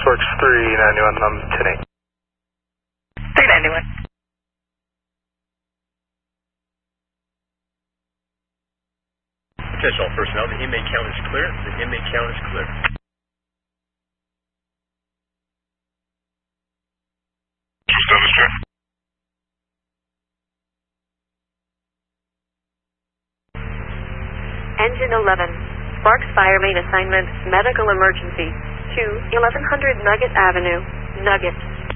Works 391, I'm 10-8. 391. Attention all personnel, the inmate count is clear. The inmate count is clear. Status check. Engine 11, Sparks Fire Main Assignment, Medical Emergency, to 1100 Nugget Avenue, Nugget.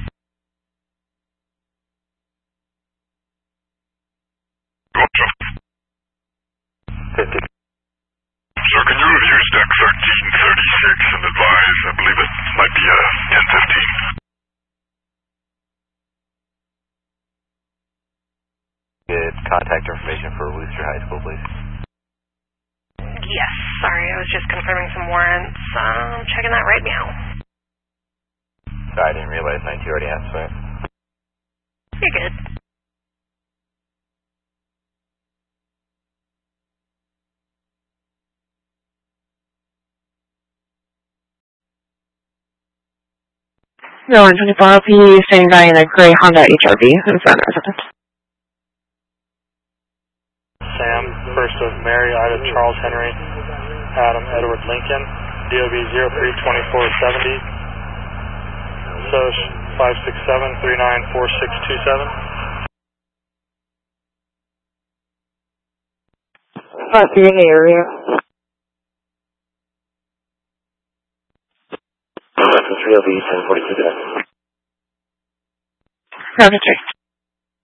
Roger. 50. Sir, can you review deck 1336 and advise, I believe it might be 1015. Get contact information for Wooster High School, please. Yes, sorry, I was just confirming some warrants. Checking that right now. Sorry, I didn't realize 92 already asked for it. You're good. No, 124 LP, standing by in a gray Honda HRV in front of residence. Sam, first of Mary, Ida, Charles Henry, Adam, Edward Lincoln, DOB 032470, SOS 567-394627. You're in the area. 3 LV, 1042 today. 3.